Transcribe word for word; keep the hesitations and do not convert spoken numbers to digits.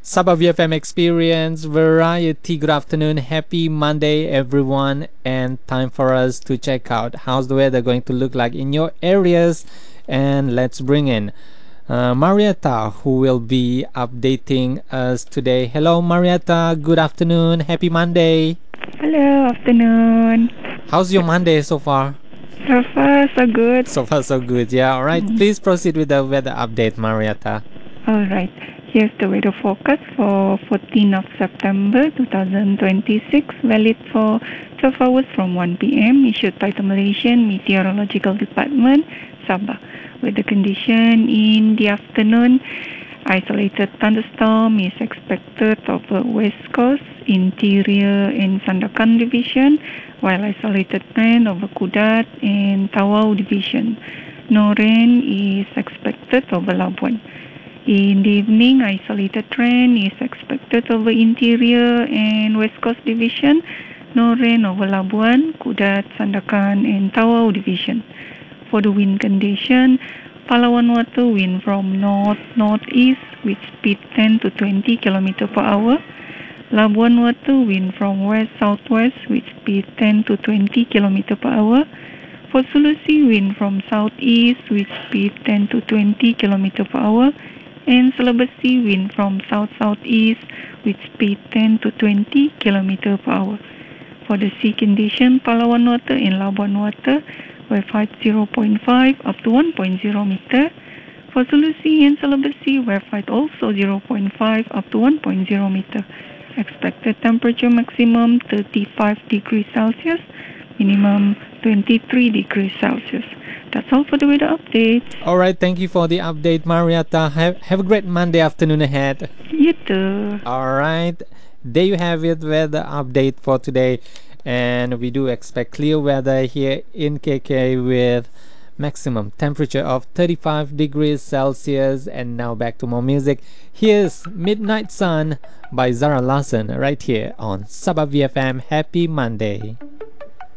Sabah V F M Experience Variety. Good afternoon, happy Monday everyone, and time for us to check out how's the weather going to look like in your areas. And let's bring in uh, Marietta, who will be updating us today. Hello Marietta, good afternoon, happy Monday. Hello, afternoon. How's your Monday so far? So far, so good. So far so good, yeah. All right, Mm. please proceed with the weather update, Marietta. All right. Here's the weather forecast for fourteenth of September twenty twenty-six, valid for twelve hours from one p m, issued by the Malaysian Meteorological Department, Sabah. Weather condition in the afternoon, isolated thunderstorm is expected over West Coast, Interior and Sandakan Division, while isolated rain over Kudat and Tawau Division. No rain is expected over Labuan. In the evening, isolated rain is expected over Interior and West Coast Division. No rain over Labuan, Kudat, Sandakan and Tawau Division. For the wind condition, Palawan water wind from north-northeast with speed ten to twenty kilometers per hour. Labuan water wind from west-southwest with speed ten to twenty kilometers per hour. For Sulawesi, wind from southeast with speed ten to twenty kilometers per hour. And Sulawesi, wind from south-southeast with speed ten to twenty kilometers per hour. For the sea condition, Palawan water and Labuan water wave height zero point five up to one point zero meter. For Sulawesi and Sulawesi, wave height also zero point five up to one point zero meter. Expected temperature maximum thirty-five degrees Celsius, minimum twenty-three degrees Celsius. That's all for the weather update. All right, thank you for the update, Marietta. Have, have a great Monday afternoon ahead. You too. All right, there you have it, weather update for today. And we do expect clear weather here in K K with maximum temperature of thirty-five degrees Celsius. And now back to more music. Here's Midnight Sun by Zara Larsson right here on Sabah V F M. Happy Monday.